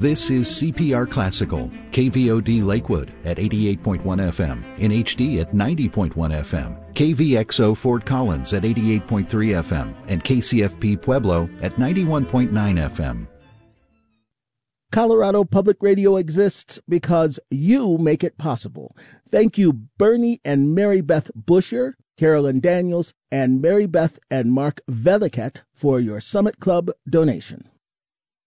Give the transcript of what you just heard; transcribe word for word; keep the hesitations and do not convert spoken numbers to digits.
This is C P R Classical, K V O D Lakewood at eighty-eight point one F M, in H D at ninety point one F M, K V X O Fort Collins at eighty-eight point three F M, and K C F P Pueblo at ninety-one point nine F M. Colorado Public Radio exists because you make it possible. Thank you, Bernie and Mary Beth Busher, Carolyn Daniels, and Mary Beth and Mark Veliket for your Summit Club donation.